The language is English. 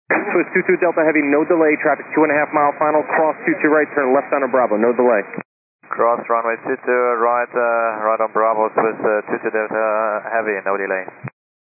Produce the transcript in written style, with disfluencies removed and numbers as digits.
Swiss 22 Delta Heavy, no delay, traffic 2.5 mile final, cross 22 right, turn left on a Bravo, no delay. Cross runway 22 right, right on Bravo, Swiss 22 Delta Heavy, no delay.